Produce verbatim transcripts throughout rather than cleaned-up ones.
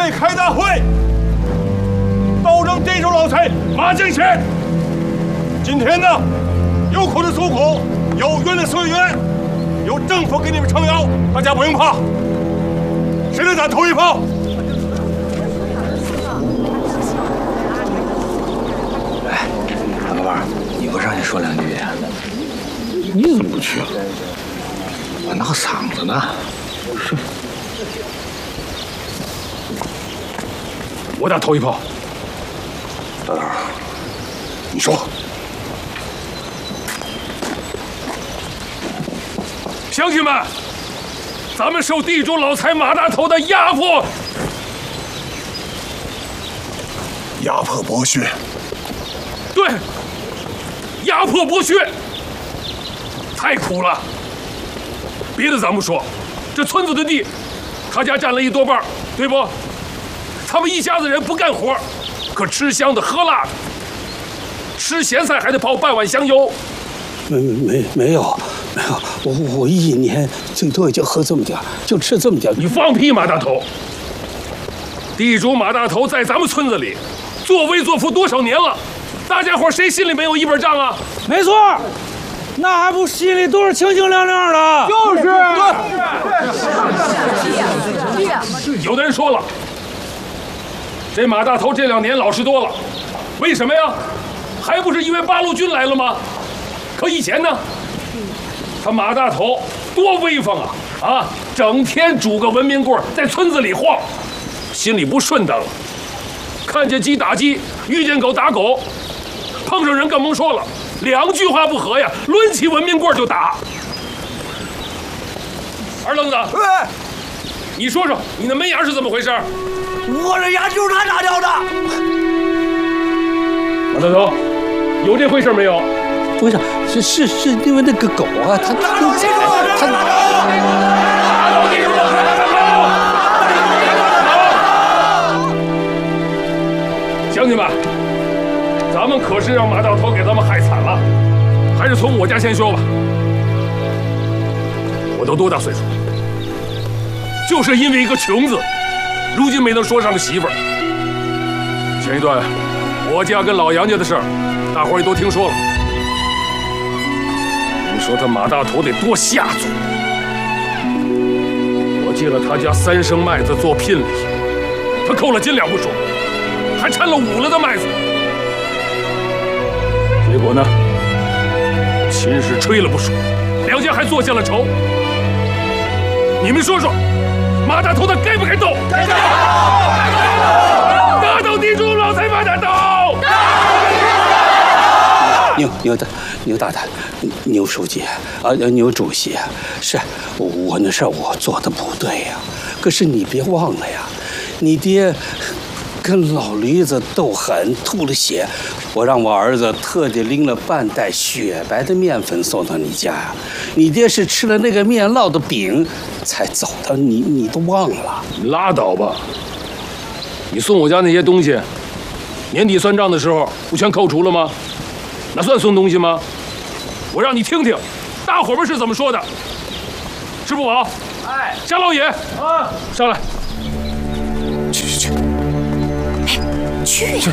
会开大会，保证地主老财马金钱。今天呢，有苦的诉苦，有冤的诉冤，有政府给你们撑腰，大家不用怕。谁来打头一炮？ 哎，大哥吧，你不上去说两句呀？ 你怎么不去啊？ 我闹嗓子呢。 是。 我打头一炮。 大头，你说。 乡亲们，咱们受地主老财马大头的压迫， 压迫剥削。 对，压迫剥削，太苦了。别的咱不说，这村子的地，他家占了一多半，对不？他们一家子人不干活，可吃香的喝辣的，吃咸菜还得泡半碗香油。 没没没有没有，我我一年最多也就喝这么点，就吃这么点。 你放屁，马大头！地主马大头在咱们村子里作威作福多少年了？大家伙谁心里没有一本账啊？ 没错，那还不心里都是清清亮亮的。 就是。对。有的人说了，这马大头这两年老实多了，为什么呀？还不是因为八路军来了吗？可以前呢，他马大头多威风啊！啊，整天拄个文明棍在村子里晃，心里不顺当了。看见鸡打鸡，遇见狗打狗，碰上人更甭说了，两句话不合呀，抡起文明棍就打。二愣子， 哎， 你说说你的门牙是怎么回事？ 我的牙就是他打掉的。 马大头，有这回事没有？ 不是，是是是因为那个狗啊，它它它。乡亲们，咱们可是让马大头给咱们害惨了，还是从我家先说吧。我都多大岁数了，就是因为一个穷字，如今没能说上个媳妇儿。前一段我家跟老杨家的事儿，大伙儿也都听说了。你说他马大头得多下作！我借了他家三升麦子做聘礼，他扣了斤两不说，还掺了五了的麦子。结果呢，秦氏吹了不说，两家还做下了仇。你们说说，马大头他该不该斗？该斗！打倒地主老财马大头！ 牛牛大牛大胆，牛书记啊，牛主席，是我我那事儿我做的不对呀。可是你别忘了呀，你爹跟老驴子斗狠，吐了血，我让我儿子特地拎了半袋雪白的面粉送到你家呀。你爹是吃了那个面烙的饼才走的，你你都忘了？ 你拉倒吧！你送我家那些东西，年底算账的时候不全扣除了吗？那算送东西吗？我让你听听，大伙们是怎么说的。支不宝，哎，夏老野，啊，上来。去去去。 哎，去呀！去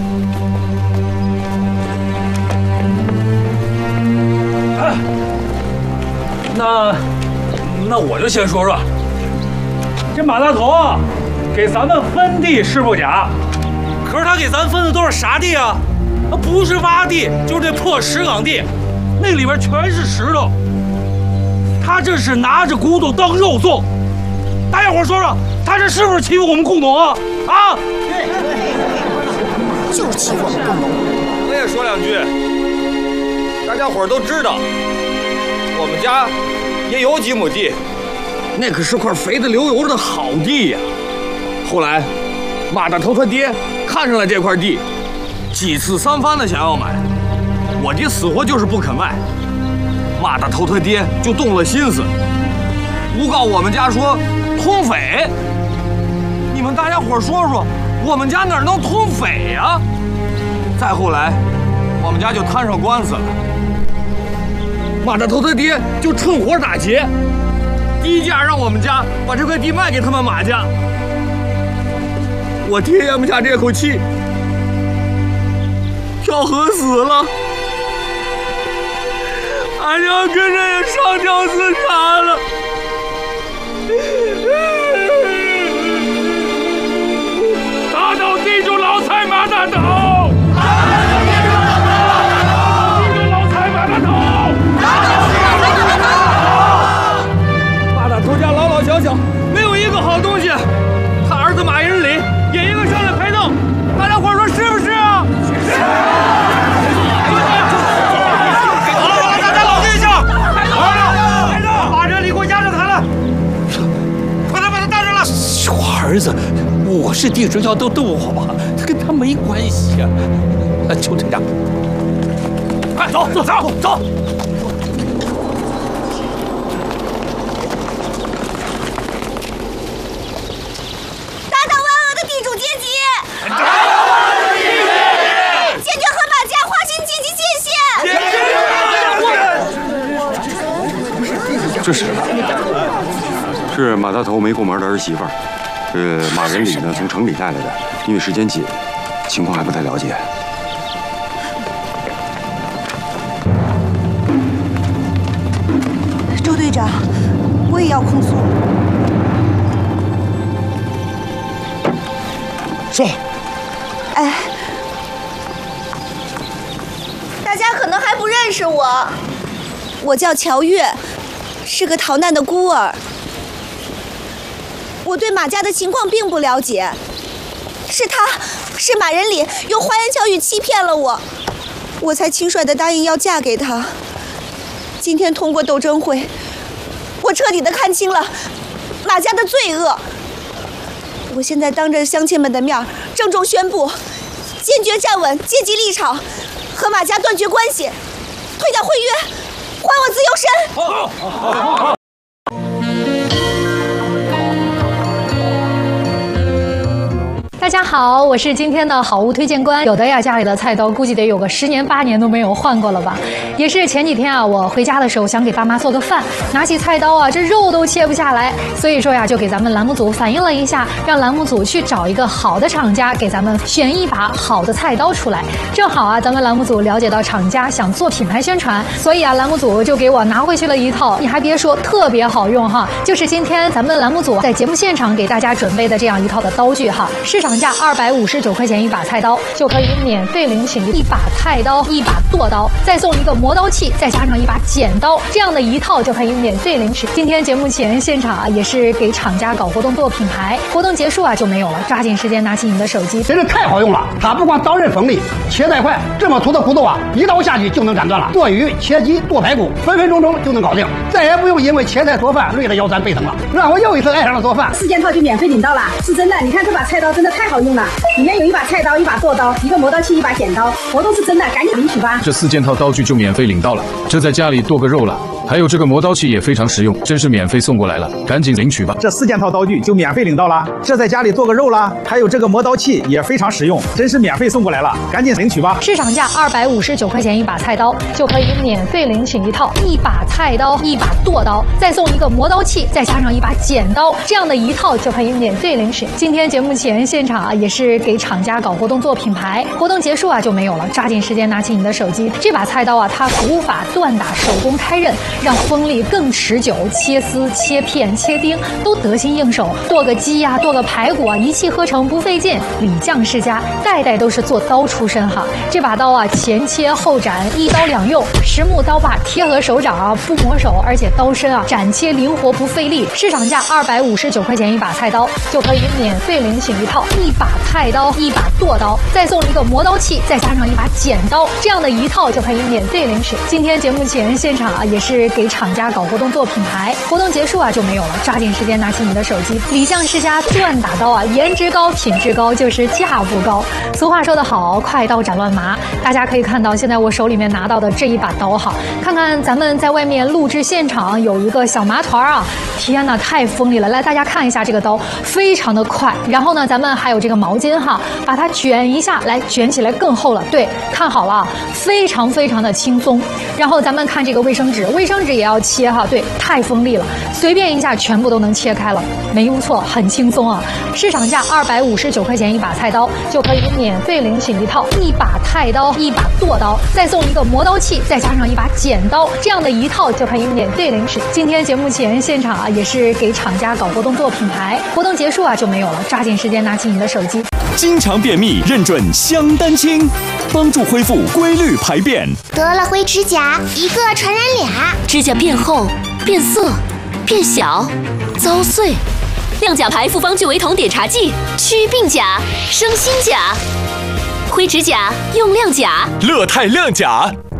哎，那那我就先说说，这马大头啊，给咱们分地是不假，可是他给咱分的都是啥地啊？那不是洼地，就是这破石岗地，那里边全是石头。他这是拿着骨头当肉粽，大家伙说说，他这是不是欺负我们共农啊？啊！ 对，就是欺负我们共农。 我也说两句，大家伙都知道，我们家也有几亩地，那可是块肥的流油的好地呀。后来，马大头他爹看上了这块地。几次三番的想要买，我爹死活就是不肯卖。马大头他爹就动了心思，诬告我们家说通匪。你们大家伙说说，我们家哪能通匪呀？再后来，我们家就摊上官司了。马大头他爹就趁火打劫，低价让我们家把这块地卖给他们马家。 我爹咽不下这口气，跳河死了，俺娘跟着也上吊自杀了。 打倒地主老财马大头！打倒地主老财马大头！打倒地主老财马大头！ 马大头家老老小小，没有一个好东西。他儿子马仁礼也应该上来陪弄，大家伙说是不是啊？是。好了好了，大家冷静一下。好了，陪弄，马仁礼给我压着他了，快点把他带上来。 我儿子，我是地主要都都我吧，跟他没关系啊。啊，邱队长， 快走走走走。 这是是马大头没过门的儿媳妇儿，呃，马仁礼呢从城里带来的，因为时间紧，情况还不太了解。 周队长，我也要控诉。 说。 哎，大家可能还不认识我，我叫乔月。是个逃难的孤儿，我对马家的情况并不了解。是他，是马仁礼用花言巧语欺骗了我，我才轻率地答应要嫁给他。今天通过斗争会，我彻底地看清了马家的罪恶。我现在当着乡亲们的面郑重宣布，坚决站稳阶级立场，和马家断绝关系，退掉会约。还我自由身！好好好好。 大家好，我是今天的好物推荐官。有的呀，家里的菜刀估计得有个十年八年都没有换过了吧？也是前几天啊，我回家的时候想给爸妈做个饭，拿起菜刀啊，这肉都切不下来，所以说呀，就给咱们栏目组反映了一下，让栏目组去找一个好的厂家，给咱们选一把好的菜刀出来。正好啊，咱们栏目组了解到厂家想做品牌宣传，所以啊，栏目组就给我拿回去了一套。你还别说，特别好用哈！就是今天咱们栏目组在节目现场给大家准备的这样一套的刀具哈，市场价二百五十九块钱一把菜刀，就可以免费领取一把菜刀、一把剁刀，再送一个磨刀器，再加上一把剪刀，这样的一套就可以免费领取。今天节目前现场啊，也是给厂家搞活动做品牌，活动结束啊就没有了，抓紧时间拿起你的手机， 真是太好用了！它不光刀刃锋利，切带快，这么粗的骨头啊，一刀下去就能斩断了。剁鱼、切鸡、剁排骨，分分钟钟就能搞定，再也不用因为切菜做饭累得腰酸背疼了，让我又一次爱上了做饭。 四件套就免费领到了，是真的！你看这把菜刀真的太好用了。里面有一把菜刀、一把剁刀、一个磨刀器、一把剪刀，活动是真的，赶紧领取吧！ 这四件套刀具就免费领到了，这在家里剁个肉了。还有这个磨刀器也非常实用，真是免费送过来了，赶紧领取吧！ 这四件套刀具就免费领到了，这在家里做个肉了。还有这个磨刀器也非常实用，真是免费送过来了，赶紧领取吧！ 市场价二百五十九块钱一把菜刀，就可以免费领取一套一把菜刀、一把剁刀，再送一个磨刀器，再加上一把剪刀，这样的一套就可以免费领取。今天节目前现场啊，也是给厂家搞活动做品牌，活动结束啊就没有了，抓紧时间拿起你的手机。这把菜刀啊，它古法锻打，手工开刃，让锋利更持久，切丝、切片、切丁都得心应手。剁个鸡呀、啊，剁个排骨啊，一气呵成，不费劲。李将世家代代都是做刀出身哈。这把刀啊，前切后斩，一刀两用，实木刀把贴合手掌啊，不磨手，而且刀身啊斩切灵活不费力。市场价二百五十九块钱一把菜刀，就可以免费领取一套一把菜刀、一把剁刀，再送一个磨刀器，再加上一把剪刀，这样的一套就可以免费领取。今天节目前现场啊，也是给厂家搞活动做品牌，活动结束啊就没有了，抓紧时间拿起你的手机。李将世家锻打刀啊，颜值高，品质高，就是价不高。俗话说得好，快刀斩乱麻。大家可以看到，现在我手里面拿到的这一把刀哈，看看咱们在外面录制现场有一个小麻团啊，天哪，太锋利了！来，大家看一下这个刀，非常的快。然后呢，咱们还有这个毛巾哈，把它卷一下，来卷起来更厚了。对，看好了，非常非常的轻松。然后咱们看这个卫生纸，卫生。 生纸也要切哈，对，太锋利了，随便一下全部都能切开了，没用错，很轻松啊。市场价二百五十九块钱一把菜刀，就可以免费领取一套一把菜刀、一把剁刀，再送一个磨刀器，再加上一把剪刀，这样的一套就可以免费领取。今天节目前现场啊，也是给厂家搞活动做品牌，活动结束啊就没有了，抓紧时间拿起你的手机。 经常便秘认准香丹清，帮助恢复规律排便。 得了灰指甲，一个传染俩， 指甲变厚、变色、变小、遭碎。亮甲牌复方聚维酮点茶剂，祛病甲、生新甲。灰指甲用亮甲， 乐泰亮甲。